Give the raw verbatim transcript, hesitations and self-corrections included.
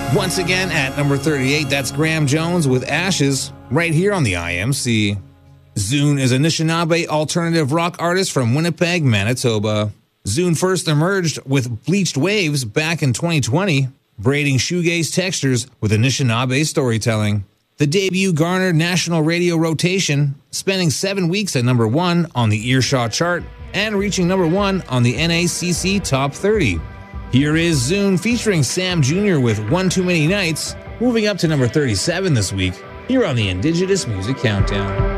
Once again, at number thirty-eight, that's Graham Jones with Ashes, right here on the I M C. Zune is a Anishinaabe alternative rock artist from Winnipeg, Manitoba. Zune first emerged with Bleached Waves back in twenty twenty, braiding shoegaze textures with Anishinaabe storytelling. The debut garnered national radio rotation, spending seven weeks at number one on the Earshot chart and reaching number one on the N A C C Top thirty. Here is Zune featuring Sam Junior with One Too Many Nights, moving up to number thirty-seven this week, here on the Indigenous Music Countdown.